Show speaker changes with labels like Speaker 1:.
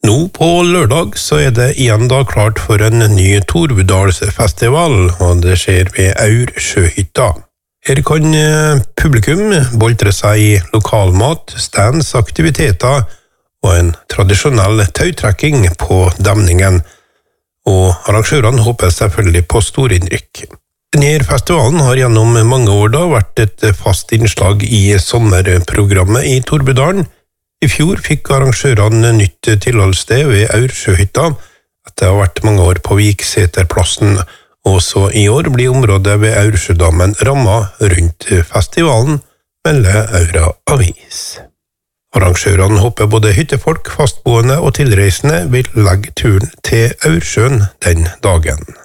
Speaker 1: Nå på lørdag så det igjen da klart for en ny Torvedalsfestival, og det skjer ved Aursjøhytta. Her kan publikum boltre seg i lokalmat, stands, aktiviteter og en tradisjonell tautrekking på demningen, og arrangørene håper selvfølgelig på storinnrykk. Denne festivalen har gjennom mange år da vært et fast innslag i sommerprogrammet i Torvedalen. I fjor fikk arrangørene nytt tilholdssted ved Aursjøhytta, etter å ha vært mange år på Vikseterplassen, og så i år blir området ved Aursjødammen rammet rundt festivalen, melder Aura Avis. Arrangørene håper både hyttefolk, fastboende og tilreisende vil legge turen til Aursjøen den dagen.